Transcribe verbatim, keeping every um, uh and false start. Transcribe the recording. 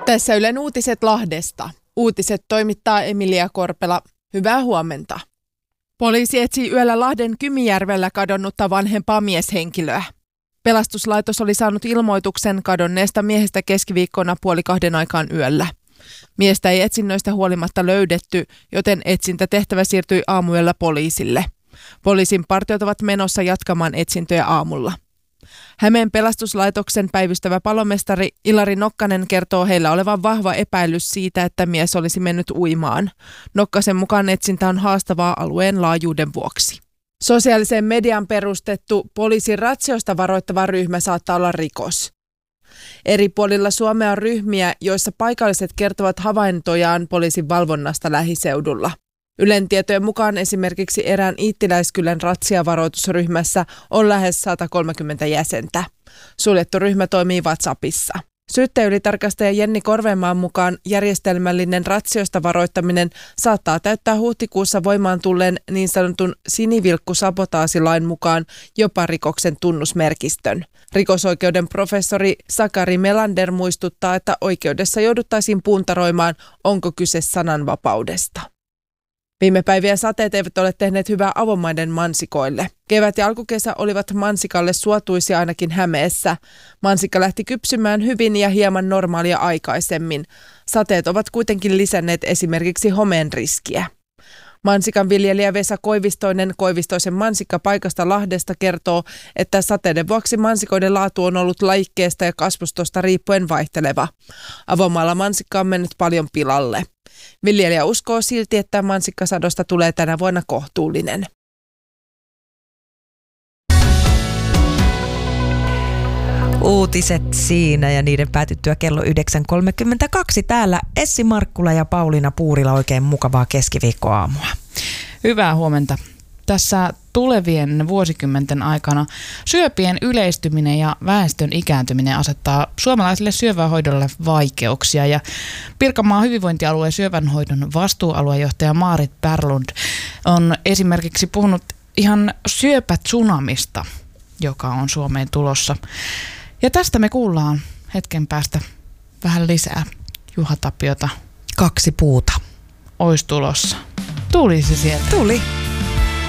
Tässä Ylen uutiset Lahdesta. Uutiset toimittaa Emilia Korpela. Hyvää huomenta. Poliisi etsii yöllä Lahden Kymijärvellä kadonnutta vanhempaa mieshenkilöä. Pelastuslaitos oli saanut ilmoituksen kadonneesta miehestä keskiviikkona puoli kahden aikaan yöllä. Miestä ei etsinnöistä huolimatta löydetty, joten etsintätehtävä siirtyi aamuyöllä poliisille. Poliisin partiot ovat menossa jatkamaan etsintöjä aamulla. Hämeen pelastuslaitoksen päivystävä palomestari Ilari Nokkanen kertoo heillä olevan vahva epäilys siitä, että mies olisi mennyt uimaan. Nokkasen mukaan etsintä on haastavaa alueen laajuuden vuoksi. Sosiaalisen median perustettu poliisin ratsioista varoittava ryhmä saattaa olla rikos. Eri puolilla Suomea on ryhmiä, joissa paikalliset kertovat havaintojaan poliisin valvonnasta lähiseudulla. Ylen tietojen mukaan esimerkiksi erään Iittiläiskylän ratsiavaroitusryhmässä on lähes sata kolmekymmentä jäsentä. Suljettu ryhmä toimii WhatsAppissa. Syyttäjäylitarkastaja Jenni Korvenmaan mukaan järjestelmällinen ratsioista varoittaminen saattaa täyttää huhtikuussa voimaan tulleen niin sanotun sinivilkkusabotaasilain mukaan jopa rikoksen tunnusmerkistön. Rikosoikeuden professori Sakari Melander muistuttaa, että oikeudessa jouduttaisiin puntaroimaan, onko kyse sananvapaudesta. Viime päivien sateet eivät ole tehneet hyvää avomaiden mansikoille. Kevät ja alkukesä olivat mansikalle suotuisia ainakin Hämeessä. Mansikka lähti kypsymään hyvin ja hieman normaalia aikaisemmin. Sateet ovat kuitenkin lisänneet esimerkiksi homeen riskiä. Mansikan viljelijä Vesa Koivistoinen Koivistoisen mansikkapaikasta Lahdesta kertoo, että sateiden vuoksi mansikoiden laatu on ollut lajikkeesta ja kasvustosta riippuen vaihteleva. Avomaalla mansikka on mennyt paljon pilalle. Viljelijä uskoo silti, että mansikkasadosta tulee tänä vuonna kohtuullinen. Uutiset siinä ja niiden päätyttyä kello yhdeksän kolmekymmentäkaksi täällä Essi Markkula ja Pauliina Puurila. Oikein mukavaa keskiviikkoaamua. Hyvää huomenta. Tässä tulevien vuosikymmenten aikana syöpien yleistyminen ja väestön ikääntyminen asettaa suomalaisille syövänhoidolle vaikeuksia. Ja Pirkanmaan hyvinvointialueen syövänhoidon vastuualuejohtaja Maarit Berlund on esimerkiksi puhunut ihan syöpätsunamista, joka on Suomeen tulossa. Ja tästä me kuullaan hetken päästä vähän lisää. Juha Tapiota. Kaksi puuta. Ois tulossa. Tuli se sieltä. Tuli.